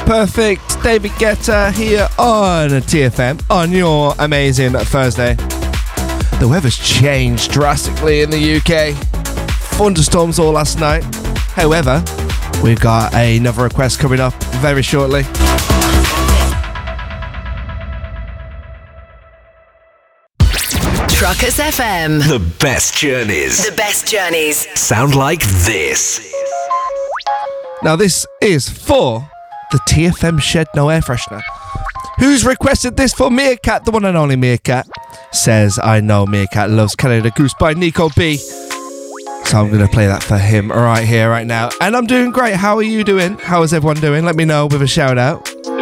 Perfect, David Guetta here on TFM on your amazing Thursday. The weather's changed drastically in the UK. Thunderstorms all last night. However, we've got another request coming up very shortly. Truckers FM. The best journeys. The best journeys. Sound like this. Now this is for the TFM Shed No Air Freshener. Who's requested this for Meerkat? The one and only Meerkat says, I know Meerkat loves Canada Goose by Nico B. So I'm going to play that for him right here, right now. And I'm doing great. How are you doing? How is everyone doing? Let me know with a shout out.